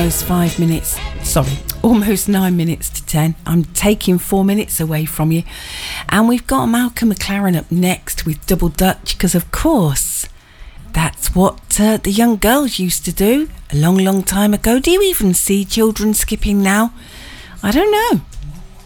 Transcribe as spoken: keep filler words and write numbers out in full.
almost five minutes. Sorry, almost nine minutes to ten. I'm taking four minutes away from you. And we've got Malcolm McLaren up next with Double Dutch, because of course, that's what uh, the young girls used to do a long, long time ago. Do you even see children skipping now? I don't know.